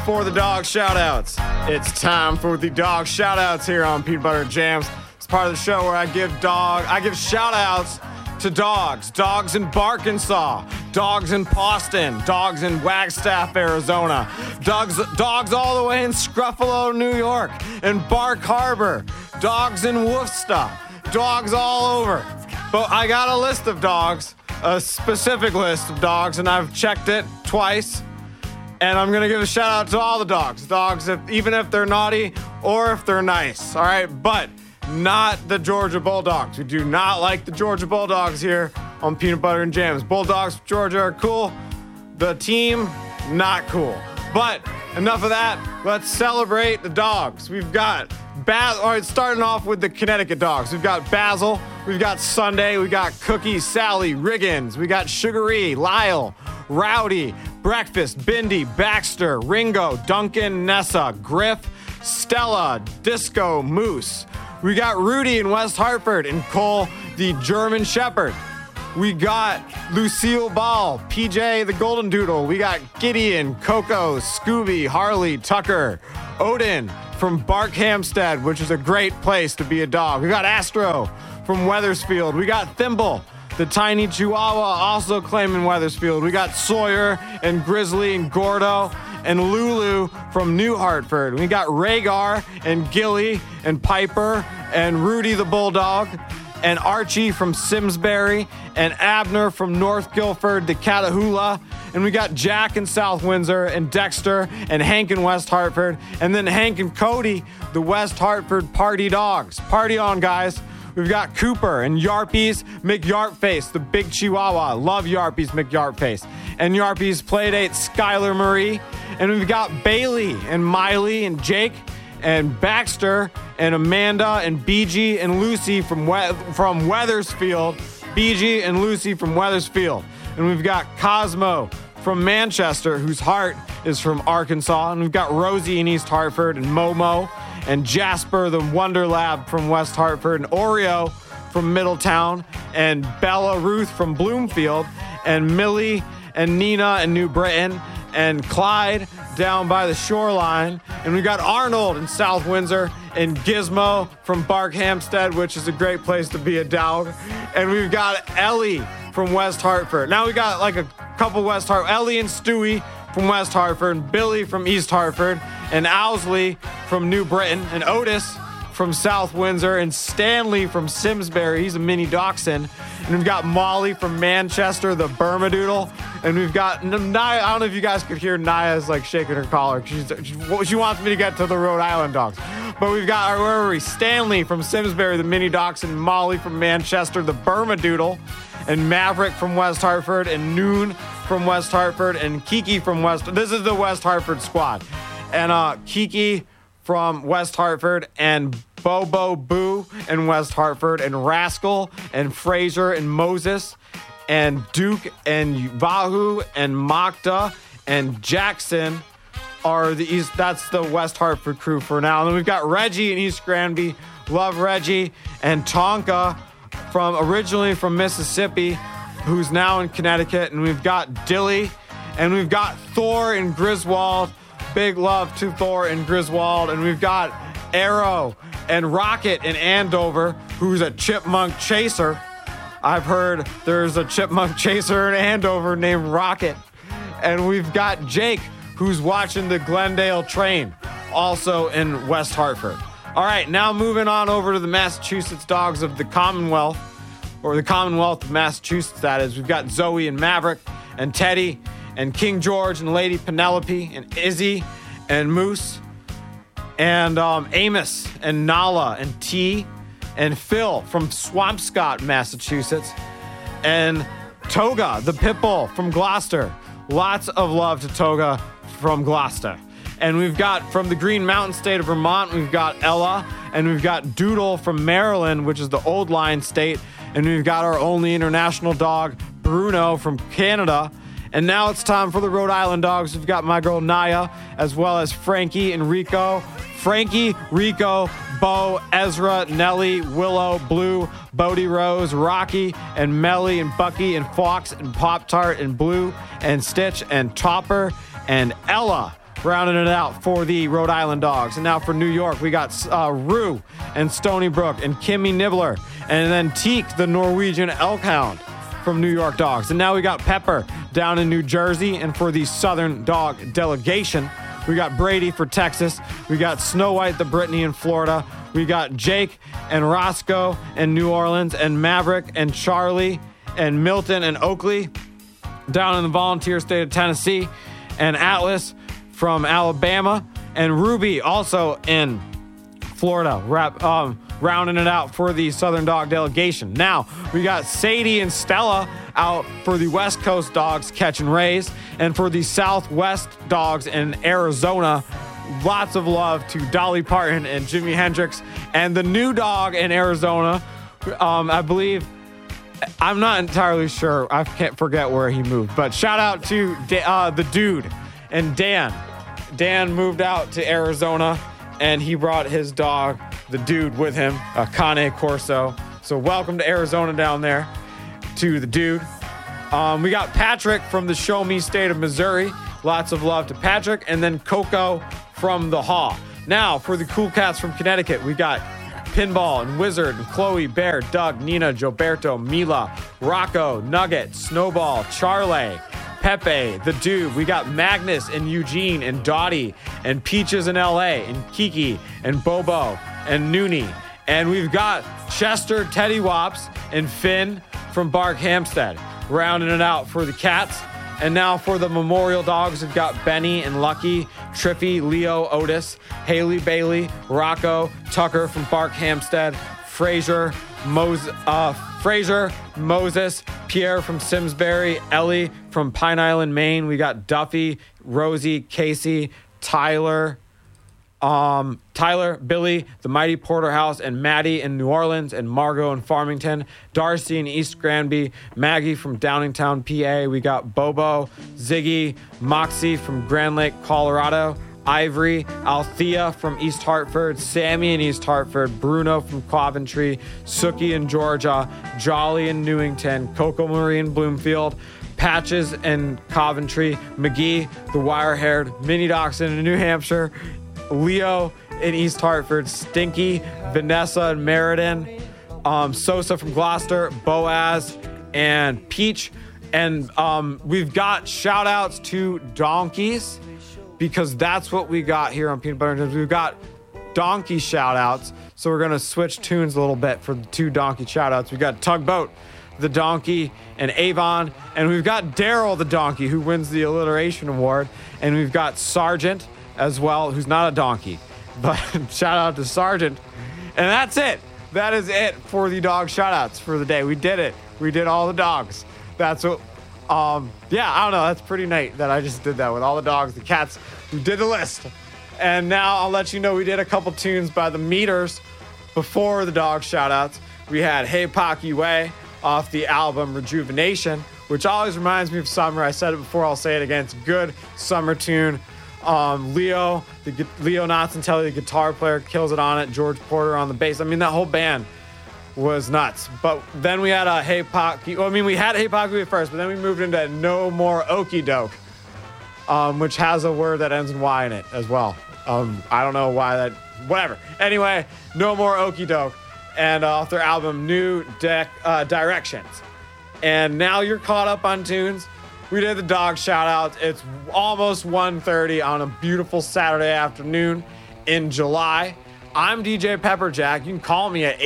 For the dog shoutouts. It's time for the dog shoutouts here on Peanut Butter and Jams. It's part of the show where I give shoutouts to dogs. Dogs in Arkansas, dogs in Boston, dogs in Wagstaff, Arizona, dogs all the way in Scruffalo, New York, and Bark Harbor, dogs in Worcester, dogs all over. But I got a list of dogs, a specific list of dogs, and I've checked it twice. And I'm going to give a shout out to all the dogs. Dogs, even if they're naughty or if they're nice. All right. But not the Georgia Bulldogs. We do not like the Georgia Bulldogs here on Peanut Butter and Jams. Bulldogs, Georgia are cool. The team, not cool. But enough of that. Let's celebrate the dogs. We've got all right, starting off with the Connecticut dogs. We've got Basil. We've got Sunday. We got Cookie, Sally, Riggins. We got Sugary, Lyle, Rowdy, Breakfast, Bindi, Baxter, Ringo, Duncan, Nessa, Griff, Stella, Disco, Moose. We got Rudy in West Hartford and Cole, the German Shepherd. We got Lucille Ball, PJ the Golden Doodle. We got Gideon, Coco, Scooby, Harley, Tucker, Odin from Barkhamsted, which is a great place to be a dog. We got Astro from Wethersfield. We got Thimble, the tiny Chihuahua, also claiming Wethersfield. We got Sawyer and Grizzly and Gordo and Lulu from New Hartford. We got Rhaegar and Gilly and Piper and Rudy the Bulldog and Archie from Simsbury and Abner from North Guilford to Catahoula. And we got Jack in South Windsor and Dexter and Hank in West Hartford. And then Hank and Cody, the West Hartford Party Dogs. Party on, guys. We've got Cooper and Yarpies McYarpface, the big Chihuahua. Love Yarpies McYarpface. And Yarpies Playdate Skylar Marie. And we've got Bailey and Miley and Jake and Baxter and Amanda and BG and Lucy from Wethersfield. BG and Lucy from Wethersfield. And we've got Cosmo from Manchester, whose heart is from Arkansas. And we've got Rosie in East Hartford and Momo and Jasper, the Wonder Lab from West Hartford, and Oreo from Middletown, and Bella Ruth from Bloomfield, and Millie and Nina in New Britain, and Clyde down by the shoreline. And we got Arnold in South Windsor, and Gizmo from Barkhamsted, which is a great place to be a dog. And we've got Ellie from West Hartford. Now we got like a couple West Hartford. Ellie and Stewie from West Hartford, and Billy from East Hartford, and Owsley from New Britain, and Otis from South Windsor, and Stanley from Simsbury. He's a mini dachshund. And we've got Molly from Manchester, the Bermadoodle. And we've got Naya. I don't know if you guys could hear Naya's like shaking her collar. She wants me to get to the Rhode Island dogs. But we've got, where are we? Stanley from Simsbury, the mini dachshund, Molly from Manchester, the Bermadoodle, and Maverick from West Hartford, and Noon from West Hartford, and Kiki from This is the West Hartford squad. And Kiki from West Hartford, and Bobo Boo in West Hartford, and Rascal, and Fraser, and Moses, and Duke, and Vahu, and Makta, and Jackson are the East. That's the West Hartford crew for now. And then we've got Reggie in East Granby. Love Reggie. And Tonka originally from Mississippi, who's now in Connecticut. And we've got Dilly, and we've got Thor in Griswold. Big love to Thor in Griswold. And we've got Arrow and Rocket in Andover, who's a chipmunk chaser. I've heard there's a chipmunk chaser in Andover named Rocket. And we've got Jake, who's watching the Glendale train, also in West Hartford. All right, now moving on over to the Massachusetts dogs of the Commonwealth, or the Commonwealth of Massachusetts, that is. We've got Zoe and Maverick and Teddy and King George and Lady Penelope and Izzy and Moose and Amos and Nala and T and Phil from Swampscott, Massachusetts, and Toga, the Pitbull from Gloucester. Lots of love to Toga from Gloucester. And we've got from the Green Mountain State of Vermont, we've got Ella, and we've got Doodle from Maryland, which is the Old Line State, and we've got our only international dog, Bruno from Canada. And now it's time for the Rhode Island dogs. We've got my girl Naya, as well as Frankie and Rico. Frankie, Rico, Bo, Ezra, Nellie, Willow, Blue, Bodie Rose, Rocky, and Melly, and Bucky, and Fox, and Pop-Tart, and Blue, and Stitch, and Topper, and Ella rounding it out for the Rhode Island Dogs. And now for New York, we got Rue and Stony Brook and Kimmy Nibbler. And then Teak, the Norwegian Elkhound from New York Dogs. And now we got Pepper down in New Jersey. And for the Southern Dog delegation, we got Brady for Texas. We got Snow White the Brittany in Florida. We got Jake and Roscoe in New Orleans, and Maverick and Charlie and Milton and Oakley down in the volunteer state of Tennessee, and Atlas from Alabama, and Ruby also in Florida, rounding it out for the Southern Dog delegation. Now, we got Sadie and Stella out for the West Coast Dogs catching rays, and for the Southwest Dogs in Arizona, lots of love to Dolly Parton and Jimi Hendrix. And the new dog in Arizona, I believe, I'm not entirely sure. I can't forget where he moved. But shout out to the dude and Dan. Dan moved out to Arizona, and he brought his dog, the dude, with him, Cane Corso. So welcome to Arizona down there to the dude. We got Patrick from the Show Me State of Missouri. Lots of love to Patrick. And then Coco from the Haw. Now, for the Cool Cats from Connecticut, we got Pinball and Wizard and Chloe, Bear, Doug, Nina, Gilberto, Mila, Rocco, Nugget, Snowball, Charlie, Pepe, the Dude. We got Magnus and Eugene and Dottie and Peaches in LA and Kiki and Bobo and Noonie. And we've got Chester, Teddy Wops, and Finn from Bark Hampstead, rounding it out for the Cats. And now for the Memorial Dogs, we've got Benny and Lucky, Triffy, Leo, Otis, Haley, Bailey, Rocco, Tucker from Bark Hampstead, Fraser, Moses, Pierre from Simsbury, Ellie from Pine Island, Maine. We got Duffy, Rosie, Casey, Tyler, Billy, the Mighty Porterhouse, and Maddie in New Orleans, and Margot in Farmington, Darcy in East Granby, Maggie from Downingtown, PA. We got Bobo, Ziggy, Moxie from Grand Lake, Colorado, Ivory, Althea from East Hartford, Sammy in East Hartford, Bruno from Coventry, Sookie in Georgia, Jolly in Newington, Coco Marie in Bloomfield, Patches in Coventry, McGee, the wire-haired, Minnie Dachshund in New Hampshire, Leo in East Hartford, Stinky, Vanessa and Meriden, Sosa from Gloucester, Boaz, and Peach. And we've got shout outs to donkeys, because that's what we got here on Peanut Butter and Gems. We've got donkey shout outs. So we're going to switch tunes a little bit for the two donkey shout outs. We've got Tugboat, the donkey, and Avon. And we've got Daryl, the donkey, who wins the alliteration award. And we've got Sergeant as well, who's not a donkey. But shout out to Sergeant. And that's it. That is it for the dog shout outs for the day. We did it. We did all the dogs. That's what, yeah, I don't know. That's pretty neat that I just did that with all the dogs, the cats. We did the list. And now I'll let you know we did a couple tunes by the Meters before the dog shout outs. We had Hey Pocky Way off the album Rejuvenation, which always reminds me of summer. I said it before, I'll say it again. It's a good summer tune. Leo Notzentelli, the guitar player, kills it on it. George Porter on the bass. I mean, that whole band was nuts. But then we had a Hey Pocky. Well, I mean, we had Hey Pocky at first, but then we moved into No More Okie Doke, which has a word that ends in Y in it as well. I don't know why that. Whatever. Anyway, No More Okie Doke, and off their album New Directions. And now you're caught up on tunes. We did the dog shout outs. It's almost 1:30 on a beautiful Saturday afternoon in July. I'm DJ Pepperjack. You can call me at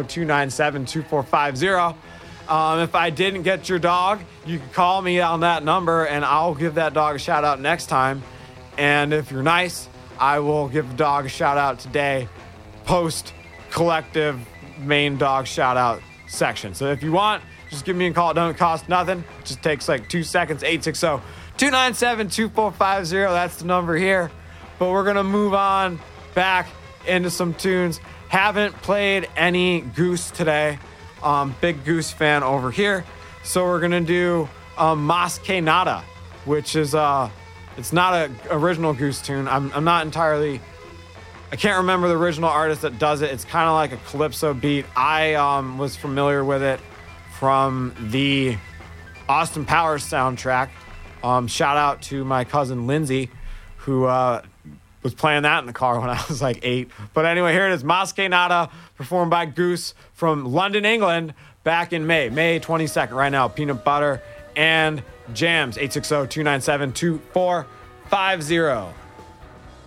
860-297-2450. If I didn't get your dog, you can call me on that number and I'll give that dog a shout out next time. And if you're nice, I will give the dog a shout out today, post collective main dog shout out section. So if you want, just give me a call. It doesn't cost nothing. It just takes like 2 seconds. 860-297-2450. That's the number here. But we're going to move on back into some tunes. Haven't played any Goose today. Big Goose fan over here. So we're going to do Mas Que Nada, which is, it's not an original Goose tune. I'm not entirely, I can't remember the original artist that does it. It's kind of like a calypso beat. I was familiar with it from the Austin Powers soundtrack. Shout out to my cousin Lindsay, who was playing that in the car when I was like 8. But anyway, here it is. Mas Que Nada, performed by Goose from London, England, back in May 22nd. Right now, Peanut Butter and Jams, 860-297-2450.